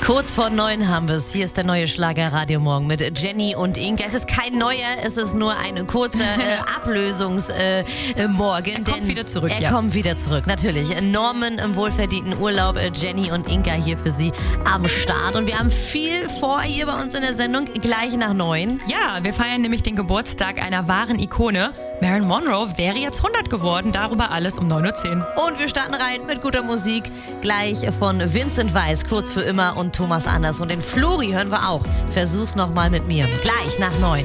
Kurz vor 9 haben wir es. Hier ist der neue Schlager-Radio Morgen mit Jenny und Inka. Es ist kein neuer, es ist nur ein kurzer Ablösungsmorgen. Er kommt wieder zurück, Er kommt wieder zurück, natürlich. Norman im wohlverdienten Urlaub, Jenny und Inka hier für Sie am Start. Und wir haben viel vor hier bei uns in der Sendung, gleich nach 9. Ja, wir feiern nämlich den Geburtstag einer wahren Ikone. Marilyn Monroe wäre jetzt 100 geworden, darüber alles um 9.10 Uhr. Und wir starten rein mit guter Musik, gleich von Vincent Weiss, Kurz für immer, und Thomas Anders. Und den Flori hören wir auch. Versuch's nochmal mit mir. Gleich nach 9.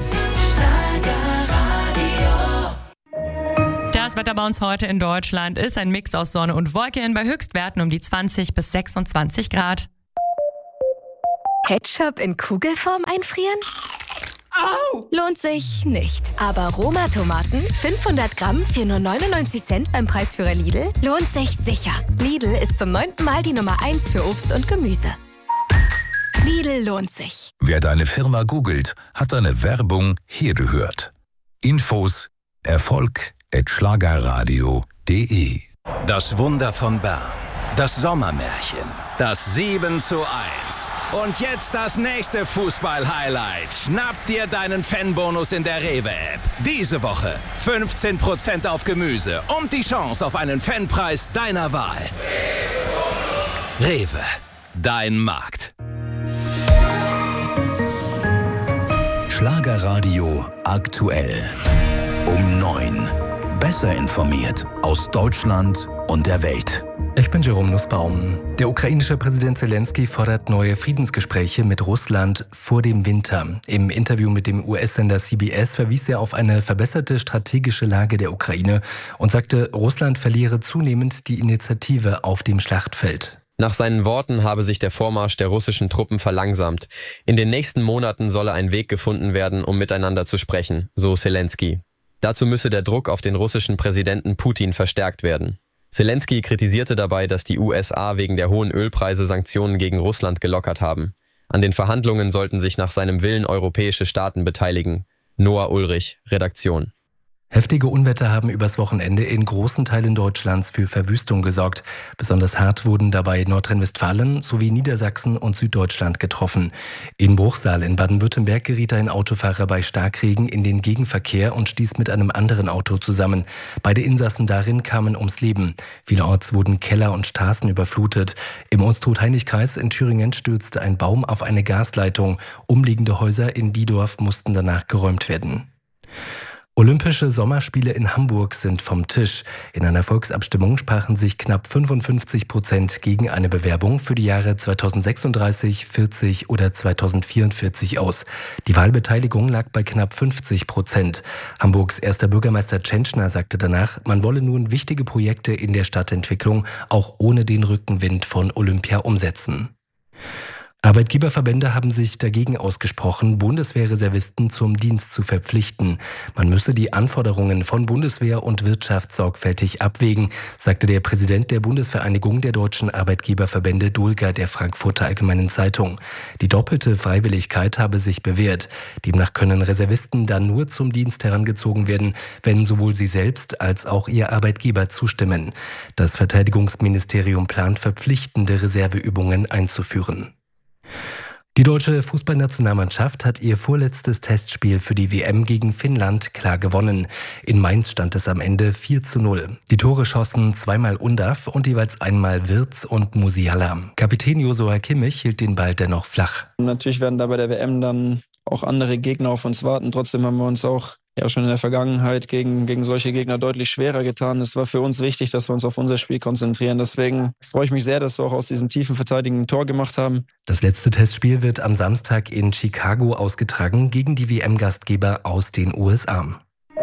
Das Wetter bei uns heute in Deutschland ist ein Mix aus Sonne und Wolken bei Höchstwerten um die 20 bis 26 Grad. Ketchup in Kugelform einfrieren? Au! Lohnt sich nicht. Aber Roma-Tomaten, 500 Gramm für nur 99 Cent beim Preisführer Lidl, lohnt sich sicher. Lidl ist zum 9. Mal die Nummer 1 für Obst und Gemüse. Lidl lohnt sich. Wer deine Firma googelt, hat deine Werbung hier gehört. Infos erfolg@schlagerradio.de. Das Wunder von Bern. Das Sommermärchen. Das 7:1. Und jetzt das nächste Fußball-Highlight. Schnapp dir deinen Fanbonus in der Rewe-App. Diese Woche 15% auf Gemüse und die Chance auf einen Fanpreis deiner Wahl. Rewe, dein Markt. Schlagerradio aktuell. Um 9. Besser informiert aus Deutschland und der Welt. Ich bin Jerome Nussbaum. Der ukrainische Präsident Zelensky fordert neue Friedensgespräche mit Russland vor dem Winter. Im Interview mit dem US-Sender CBS verwies er auf eine verbesserte strategische Lage der Ukraine und sagte, Russland verliere zunehmend die Initiative auf dem Schlachtfeld. Nach seinen Worten habe sich der Vormarsch der russischen Truppen verlangsamt. In den nächsten Monaten solle ein Weg gefunden werden, um miteinander zu sprechen, so Zelensky. Dazu müsse der Druck auf den russischen Präsidenten Putin verstärkt werden. Zelensky kritisierte dabei, dass die USA wegen der hohen Ölpreise Sanktionen gegen Russland gelockert haben. An den Verhandlungen sollten sich nach seinem Willen europäische Staaten beteiligen. Noah Ulrich, Redaktion. Heftige Unwetter haben übers Wochenende in großen Teilen Deutschlands für Verwüstung gesorgt. Besonders hart wurden dabei Nordrhein-Westfalen sowie Niedersachsen und Süddeutschland getroffen. In Bruchsal in Baden-Württemberg geriet ein Autofahrer bei Starkregen in den Gegenverkehr und stieß mit einem anderen Auto zusammen. Beide Insassen darin kamen ums Leben. Vielerorts wurden Keller und Straßen überflutet. Im Unstrut-Heinig-Kreis in Thüringen stürzte ein Baum auf eine Gasleitung. Umliegende Häuser in Diedorf mussten danach geräumt werden. Olympische Sommerspiele in Hamburg sind vom Tisch. In einer Volksabstimmung sprachen sich knapp 55% gegen eine Bewerbung für die Jahre 2036, 40 oder 2044 aus. Die Wahlbeteiligung lag bei knapp 50%. Hamburgs erster Bürgermeister Tschentschner sagte danach, man wolle nun wichtige Projekte in der Stadtentwicklung auch ohne den Rückenwind von Olympia umsetzen. Arbeitgeberverbände haben sich dagegen ausgesprochen, Bundeswehrreservisten zum Dienst zu verpflichten. Man müsse die Anforderungen von Bundeswehr und Wirtschaft sorgfältig abwägen, sagte der Präsident der Bundesvereinigung der deutschen Arbeitgeberverbände Dulger der Frankfurter Allgemeinen Zeitung. Die doppelte Freiwilligkeit habe sich bewährt. Demnach können Reservisten dann nur zum Dienst herangezogen werden, wenn sowohl sie selbst als auch ihr Arbeitgeber zustimmen. Das Verteidigungsministerium plant, verpflichtende Reserveübungen einzuführen. Die deutsche Fußballnationalmannschaft hat ihr vorletztes Testspiel für die WM gegen Finnland klar gewonnen. In Mainz stand es am Ende 4:0. Die Tore schossen zweimal Undav und jeweils einmal Wirtz und Musiala. Kapitän Josua Kimmich hielt den Ball dennoch flach. Natürlich werden da bei der WM dann auch andere Gegner auf uns warten. Trotzdem haben wir uns auch schon in der Vergangenheit gegen solche Gegner deutlich schwerer getan. Es war für uns wichtig, dass wir uns auf unser Spiel konzentrieren. Deswegen freue ich mich sehr, dass wir auch aus diesem tiefen Verteidigen ein Tor gemacht haben. Das letzte Testspiel wird am Samstag in Chicago ausgetragen gegen die WM-Gastgeber aus den USA.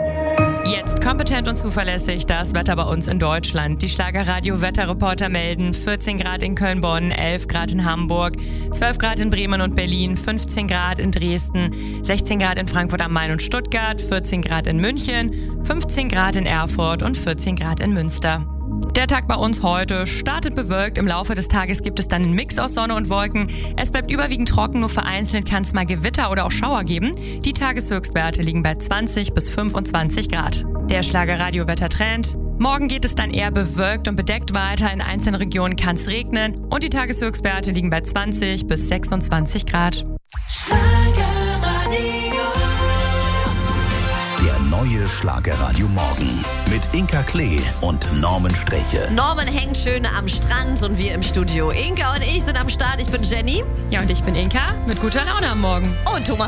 Jetzt kompetent und zuverlässig das Wetter bei uns in Deutschland. Die Schlagerradio-Wetterreporter melden 14 Grad in Köln-Bonn, 11 Grad in Hamburg, 12 Grad in Bremen und Berlin, 15 Grad in Dresden, 16 Grad in Frankfurt am Main und Stuttgart, 14 Grad in München, 15 Grad in Erfurt und 14 Grad in Münster. Der Tag bei uns heute startet bewölkt. Im Laufe des Tages gibt es dann einen Mix aus Sonne und Wolken. Es bleibt überwiegend trocken, nur vereinzelt kann es mal Gewitter oder auch Schauer geben. Die Tageshöchstwerte liegen bei 20 bis 25 Grad. Der Schlagerradio-Wettertrend. Morgen geht es dann eher bewölkt und bedeckt weiter. In einzelnen Regionen kann es regnen und die Tageshöchstwerte liegen bei 20 bis 26 Grad. Der neue Schlagerradio Morgen mit Inka Klee und Norman Sträche. Norman hängt schön am Strand und wir im Studio. Inka und ich sind am Start. Ich bin Jenny. Ja, und ich bin Inka mit guter Laune am Morgen. Und Thomas